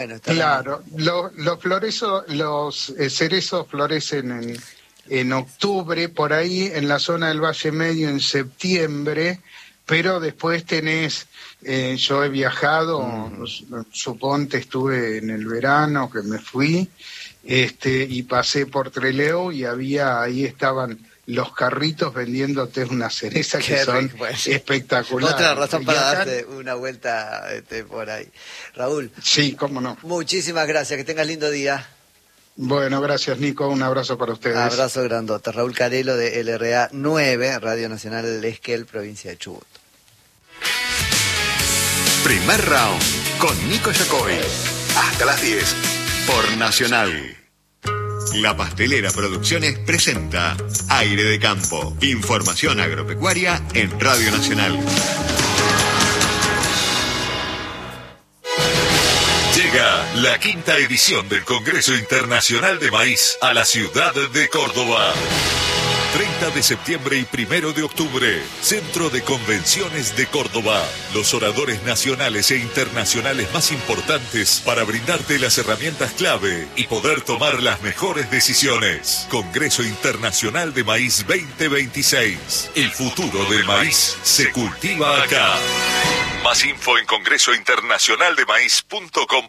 Bueno, claro, los cerezos florecen en octubre, por ahí en la zona del Valle Medio en septiembre, pero después tenés, yo he viajado, suponte estuve en el verano que me fui, y pasé por Trelew y ahí estaban los carritos vendiéndote una cereza que son espectaculares. Otra razón para darte una vuelta por ahí. Raúl. Sí, cómo no. Muchísimas gracias, que tengas lindo día. Bueno, gracias Nico, un abrazo para ustedes. Abrazo grandote. Raúl Carelo de LRA 9, Radio Nacional de Esquel, provincia de Chubut. Primer round con Nico Yacoy. Hasta las 10 por Nacional. La Pastelera Producciones presenta Aire de Campo. Información agropecuaria en Radio Nacional. Llega la 5ª edición del Congreso Internacional de Maíz a la ciudad de Córdoba. 30 de septiembre y 1 de octubre, Centro de Convenciones de Córdoba. Los oradores nacionales e internacionales más importantes para brindarte las herramientas clave y poder tomar las mejores decisiones. Congreso Internacional de Maíz 2026. El futuro del maíz se cultiva acá. Más info en congresointernacionaldemaíz.com.ar.